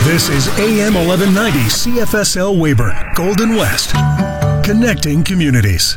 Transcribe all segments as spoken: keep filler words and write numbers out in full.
This is A M eleven ninety C F S L Weyburn, Golden West, connecting communities.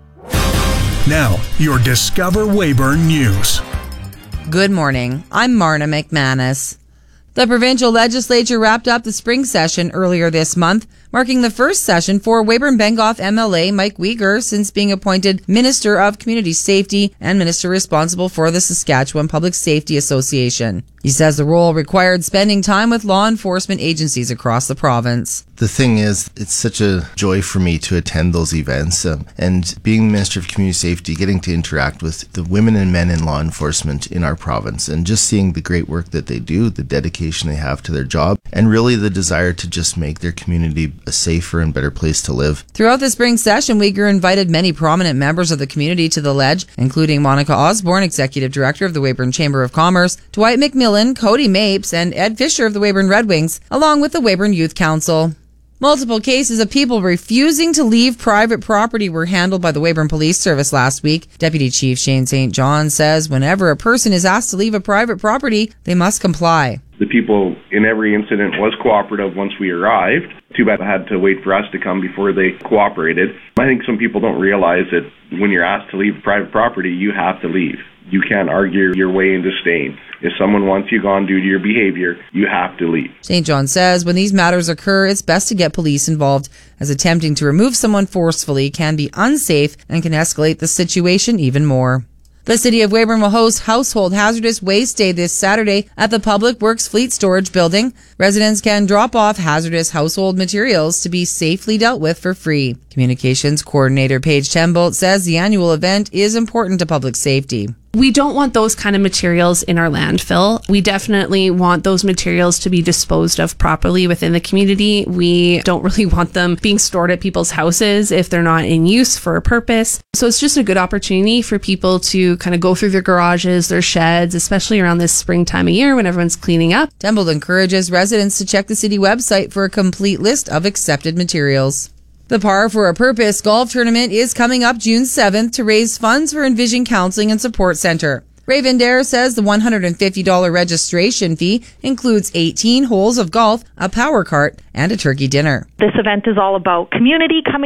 Now, your Discover Weyburn News. Good morning. I'm Marna McManus. The provincial legislature wrapped up the spring session earlier this month, marking the first session for Weyburn-Bengoff M L A Mike Uyghur since being appointed Minister of Community Safety and Minister responsible for the Saskatchewan Public Safety Association. He says the role required spending time with law enforcement agencies across the province. The thing is, it's such a joy for me to attend those events, um, and being Minister of Community Safety, getting to interact with the women and men in law enforcement in our province, and just seeing the great work that they do, the dedication they have to their job, and really the desire to just make their community a safer and better place to live. Throughout the spring session, Uyghur invited many prominent members of the community to the ledge, including Monica Osborne, Executive Director of the Weyburn Chamber of Commerce, Dwight McMillan, Cody Mapes, and Ed Fisher of the Weyburn Red Wings, along with the Weyburn Youth Council. Multiple cases of people refusing to leave private property were handled by the Weyburn Police Service last week. Deputy Chief Shane Saint John says whenever a person is asked to leave a private property, they must comply. The people in every incident was cooperative once we arrived. Too bad they had to wait for us to come before they cooperated. I think some people don't realize that when you're asked to leave private property, you have to leave. You can't argue your way into staying. If someone wants you gone due to your behavior, you have to leave. Saint John says when these matters occur, it's best to get police involved, as attempting to remove someone forcefully can be unsafe and can escalate the situation even more. The City of Weyburn will host Household Hazardous Waste Day this Saturday at the Public Works Fleet Storage Building. Residents can drop off hazardous household materials to be safely dealt with for free. Communications Coordinator Paige Tembolt says the annual event is important to public safety. We don't want those kind of materials in our landfill. We definitely want those materials to be disposed of properly within the community. We don't really want them being stored at people's houses if they're not in use for a purpose. So it's just a good opportunity for people to kind of go through their garages, their sheds, especially around this spring time of year when everyone's cleaning up. Tembolt encourages residents to check the city website for a complete list of accepted materials. The Par for a Purpose golf tournament is coming up June seventh to raise funds for Envision Counseling and Support Center. Raven Dare says the one hundred fifty dollars registration fee includes eighteen holes of golf, a power cart, and a turkey dinner. This event is all about community coming